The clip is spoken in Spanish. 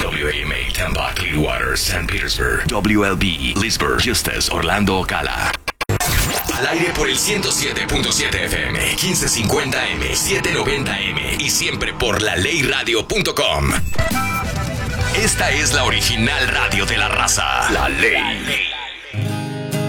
WAMA Tampa, Clearwater, St. Petersburg. WLB Leesburg, Eustis, Orlando, Ocala. Al aire por el 107.7 FM, 1550M, 790M y siempre por laleyradio.com. Esta es la original radio de la raza. La Ley.